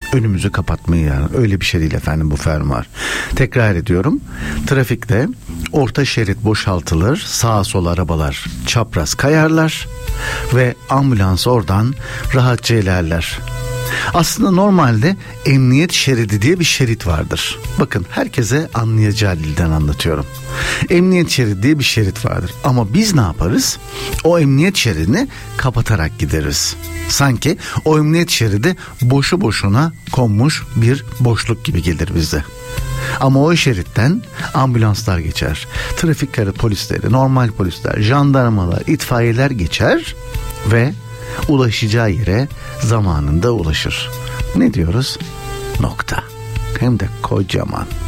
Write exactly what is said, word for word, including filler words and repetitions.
önümüzü kapatmayı yani. Öyle bir şey değil efendim bu fermuar. Tekrar ediyorum. Trafikte orta şerit boşaltılır. Sağa sola arabalar çapraz kayarlar ve ambulans oradan rahatça ilerler. Aslında normalde emniyet şeridi diye bir şerit vardır. Bakın herkese anlayacağı dilden anlatıyorum. Emniyet şeridi diye bir şerit vardır. Ama biz ne yaparız? O emniyet şeridini kapatarak gideriz. Sanki o emniyet şeridi boşu boşuna konmuş bir boşluk gibi gelir bize. Ama o şeritten ambulanslar geçer. Trafik polisleri, normal polisler, jandarmalar, itfaiyeler geçer ve ulaşacağı yere zamanında ulaşır. Ne diyoruz? Nokta. Hem de kocaman.